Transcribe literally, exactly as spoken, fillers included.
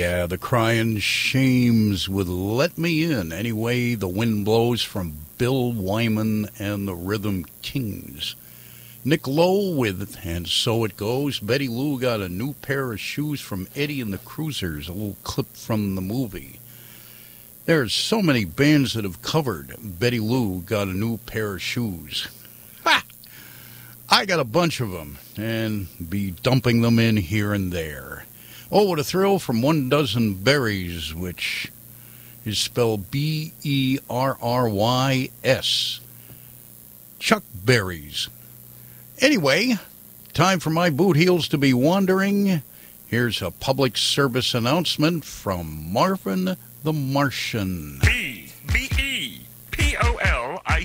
Yeah, the Crying Shames with Let Me In Any Way the Wind Blows from Bill Wyman and the Rhythm Kings. Nick Lowe with And So It Goes. Betty Lou got a new pair of shoes from Eddie and the Cruisers, a little clip from the movie. There's so many bands that have covered Betty Lou Got a New Pair of Shoes. Ha! I got a bunch of them and be dumping them in here and there. Oh, what a thrill from One Dozen Berries, which is spelled B E R R Y S. Chuck Berries. Anyway, time for my boot heels to be wandering. Here's a public service announcement from Marvin the Martian.